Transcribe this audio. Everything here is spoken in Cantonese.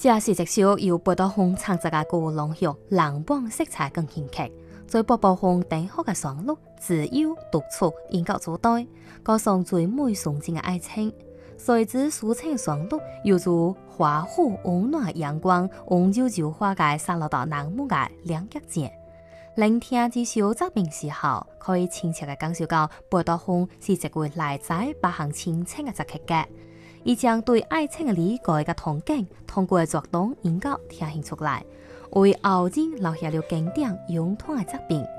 这是一首由报道风创作嘅歌浪曲，冷邦色彩更轻巧，在播报风顶好嘅旋律，自由独处，音乐做对，歌颂最美纯真嘅爱情。随之抒情旋律，犹如花火温暖阳光，温柔柔花界洒落到南木嘅两脚前。聆听这首作品时候，可以清澈嘅感受到报道风是一位来自北行清清嘅作曲家。伊将对爱情嘅理解嘅憧憬，通过作动音乐体现出来，为后人留下了经典永恒嘅作品。